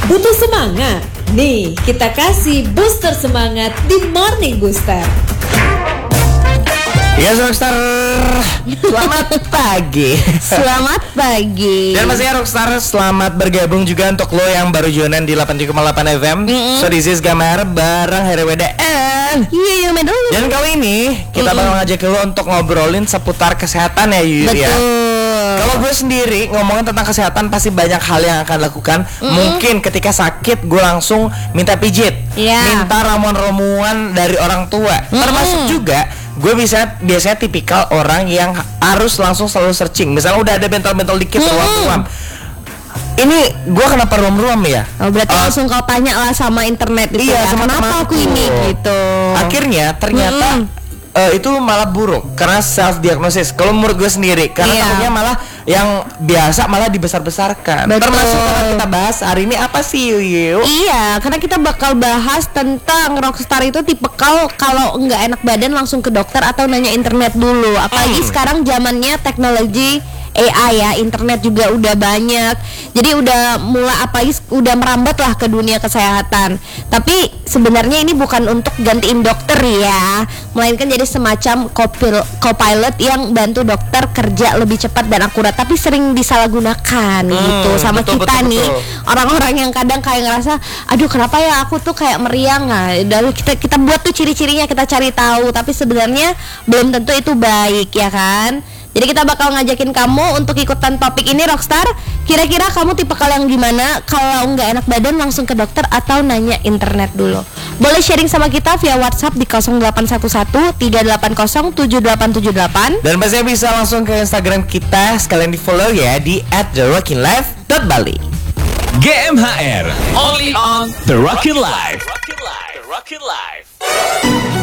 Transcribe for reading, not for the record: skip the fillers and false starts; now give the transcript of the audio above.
Butuh semangat? Nih, kita kasih booster semangat di Morning Booster. Ya Rockstar, selamat pagi. Selamat pagi. Dan masih Rockstar, selamat bergabung juga untuk lo yang baru joinan di 87,8 FM. So this is Gamar bareng HRWDN. Iya, medul. Dan kali ini kita bakal ngajak lo untuk ngobrolin seputar kesehatan ya Yuri ya. Kalau gue sendiri ngomongin tentang kesehatan pasti banyak hal yang akan lakukan. Mungkin ketika sakit gue langsung minta pijit, minta ramuan-ramuan dari orang tua. Termasuk juga gue biasanya tipikal orang yang harus langsung selalu searching. Misalnya udah ada bentol-bentol dikit ruam-ruam, ini gue kenapa ruam-ruam ya? Oh, berarti langsung kau tanya lah sama internet gitu. Iya, ya? sama kenapa aku ini gitu. Akhirnya ternyata itu malah buruk karena self diagnosis. Kalau menurut gue sendiri, karena takutnya malah yang biasa malah dibesar-besarkan. Betul. Termasuk yang kita bahas hari ini apa sih Yuyu? Iya, karena kita bakal bahas tentang Rockstar itu tipikal kalau nggak enak badan langsung ke dokter atau nanya internet dulu. Apalagi sekarang zamannya teknologi AI ya, internet juga udah banyak. Jadi udah udah merambat lah ke dunia kesehatan. Tapi sebenarnya ini bukan untuk gantiin dokter ya, melainkan jadi semacam co-pilot yang bantu dokter kerja lebih cepat dan akurat. Tapi sering disalahgunakan gitu sama kita nih, orang-orang yang kadang kayak ngerasa, aduh kenapa ya aku tuh kayak meriang. Nah, lalu kita buat tuh ciri-cirinya, kita cari tahu. Tapi sebenarnya belum tentu itu baik ya kan. Jadi kita bakal ngajakin kamu untuk ikutan topik ini Rockstar. Kira-kira kamu tipikal yang gimana? Kalau nggak enak badan langsung ke dokter atau nanya internet dulu? Boleh sharing sama kita via WhatsApp di 0811 380 7878. Dan pastinya bisa langsung ke Instagram kita, sekalian di follow ya di @therockinlife.bali. GMHR, only on The Rockin' Life.